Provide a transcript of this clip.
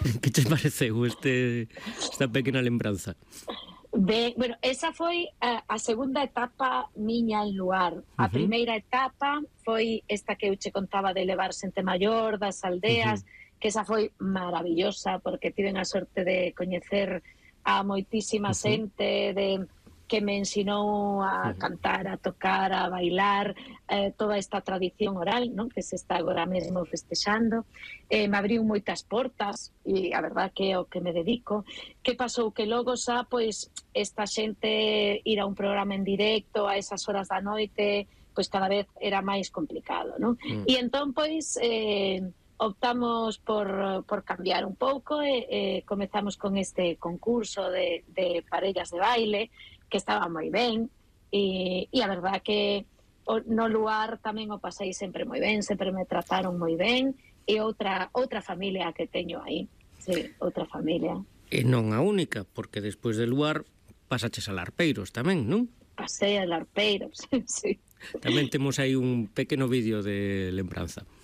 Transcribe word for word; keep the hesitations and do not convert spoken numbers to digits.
Que che pareceu este, esta pequena lembranza? Ben, bueno, esa foi a, a segunda etapa miña en Luar. A Uh-huh. primeira etapa foi esta que eu che contaba de levar xente maior das aldeas, uh-huh. que esa foi maravillosa, porque tiven a sorte de coñecer a moitísima uh-huh. xente, de que me ensinou a cantar, a tocar, a bailar, eh, toda esta tradición oral, non, que se está agora mesmo festexando. Eh, me abriu moitas portas, e a verdad que é o que me dedico. Que pasou? Que logo xa, pois, esta xente ir a un programa en directo a esas horas da noite, pois cada vez era máis complicado, non? Mm. E entón, pois, eh, optamos por, por cambiar un pouco e eh, comezamos con este concurso de, de parellas de baile, que estaba moi ben, e, e a verdad que no Luar tamén o pasei sempre moi ben, sempre me trataron moi ben, e outra outra familia que teño aí, sí, outra familia. E non a única, porque despois de Luar pasaches a Larpeiros tamén, non? Pasei a Larpeiros, sí. Tamén temos aí un pequeno vídeo de lembranza.